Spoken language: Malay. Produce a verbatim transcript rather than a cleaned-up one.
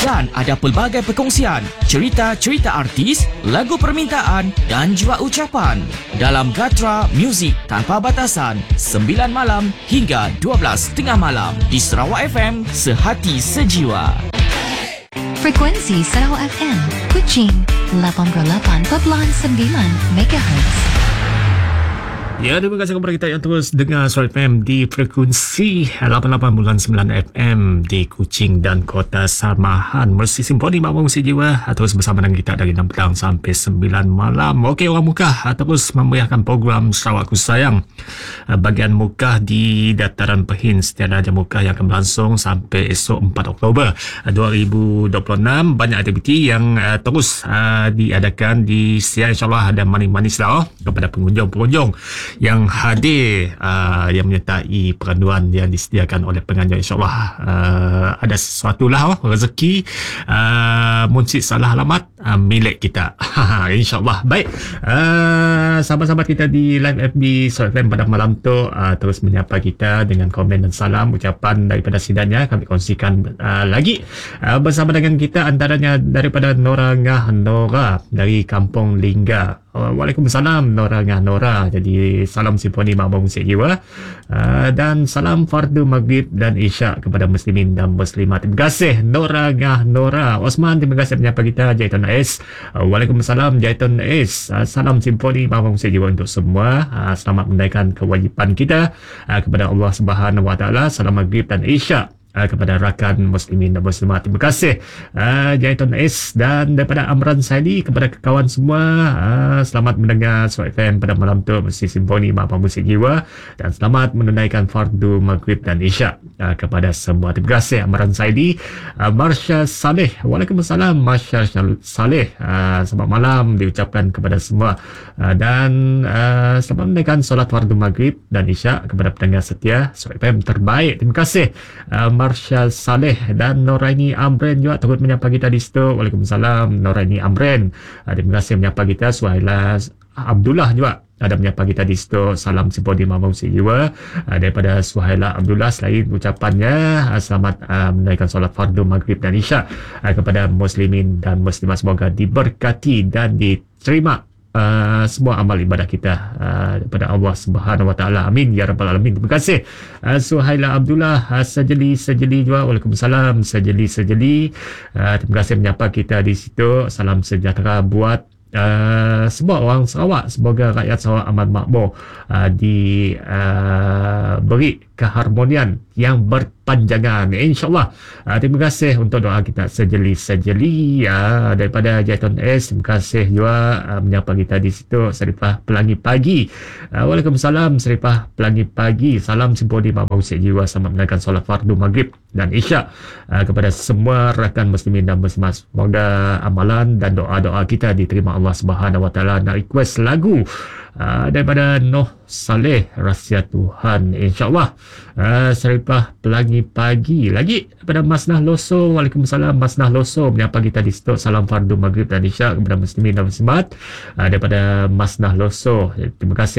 Dan ada pelbagai perkongsian, cerita-cerita artis, lagu permintaan dan juga ucapan dalam Gatra Muzik Tanpa Batasan sembilan malam hingga dua belas tengah malam di Sarawak F M, sehati sejiwa. Frekuensi Sarawak F M Kuching lapan puluh lapan perpuluhan sembilan megahertz. Ya, terima kasih kepada kita yang terus dengar Sarawak F M di frekuensi lapan puluh lapan perpuluhan sembilan F M di Kuching dan Kota Samahan. Mersi Simponi Makmum Musik Jiwa terus bersama dengan kita dari enam petang sampai sembilan malam. Okey, orang Mukah terus memeriahkan program Sarawakku Sayang. Bagian Mukah di Dataran Pehin Setiada Raja Mukah yang akan berlangsung sampai esok empat Oktober dua ribu dua puluh enam. Banyak aktiviti yang uh, terus uh, diadakan di siang, insyaAllah ada manis-manis lah kepada pengunjung-pengunjung yang hadir, uh, yang menyertai peranduan yang disediakan oleh penganjur. InsyaAllah uh, ada sesuatu lah oh, rezeki uh, muncik salah alamat uh, milik kita. InsyaAllah. Baik, uh, sahabat-sahabat kita di live F B Sarawak F M pada malam tu uh, terus menyapa kita dengan komen dan salam ucapan daripada sidangnya. Kami kongsikan uh, lagi uh, bersama dengan kita, antaranya daripada Nora Ngah Nora dari Kampung Lingga. Waalaikumsalam Nora Ngah Nora. Jadi salam Simponi Makmum Musik Jiwa uh, dan salam fardu maghrib dan isyak kepada muslimin dan muslimat. Terima kasih Nora Ngah Nora. Osman, terima kasih menyapa kita. Jaiton S, uh, Waalaikumsalam Jaiton S. Uh, salam Simponi Makmum Musik Jiwa untuk semua. Uh, selamat menunaikan kewajipan kita uh, kepada Allah Subhanahu Wa Taala. Salam maghrib dan isyak kepada rakan muslimin dan muslimat. Terima kasih uh, Jaiton S. Dan daripada Amran Saidi kepada kawan semua, uh, selamat mendengar Sarawak F M pada malam tu Mesti Simponi Makmum Musik Jiwa, dan selamat menunaikan fardu maghrib dan isyak uh, kepada semua. Terima kasih Amran Saidi. uh, Marsha Saleh, Waalaikumsalam Marsha Saleh. uh, selamat malam diucapkan kepada semua, uh, dan uh, selamat menunaikan solat fardu maghrib dan isyak kepada pendengar setia Sarawak F M terbaik. Terima kasih uh, Marsha Saleh. Dan Noraini Amren juga turut menyapa kita di situ. Waalaikumsalam Noraini Amren. Uh, terima kasih menyapa kita. Suhaila Abdullah juga ada menyapa kita di situ. Salam Simponi Makmum Musik Jiwa uh, daripada Suhaila Abdullah. Selain ucapannya uh, selamat uh, menunaikan solat fardu maghrib dan isyak uh, kepada muslimin dan muslimat. Semoga diberkati dan diterima Uh, semua amal ibadah kita uh, daripada Allah Subhanahu Wa Taala. Amin ya rabbal alamin. Terima kasih uh, Suhaila Abdullah. uh, Sejeli Sejeli juga. Waalaikumsalam Sejeli Sejeli. uh, terima kasih menyapa kita di situ. Salam sejahtera buat Uh, semua orang Sarawak. Semoga rakyat Sarawak aman makmur, uh, diberi uh, keharmonian yang berpanjangan, insyaAllah. Uh, terima kasih untuk doa kita Sejeli-Sejeli uh, daripada Jaiton S. Terima kasih juga uh, menyapa kita di situ. Serifah Pelangi Pagi. uh, Waalaikumsalam Serifah Pelangi Pagi. Salam Simponi Makmum Musik Jiwa. Selamat menunaikan solat fardu maghrib dan isyak uh, kepada semua rakan muslimin dan muslimat. Semoga amalan dan doa-doa kita diterima Allah Subhanahu Wa Taala. Nak request lagu uh, daripada Noh Saleh, Rahsia Tuhan, insyaAllah. uh, Seripah Pelangi Pagi lagi daripada Masnah Loso. Waalaikumsalam Masnah Loso menyapa kita di situ. Salam fardu maghrib dan isyak kepada muslimin dan muslimat uh, daripada Masnah Loso. Terima kasih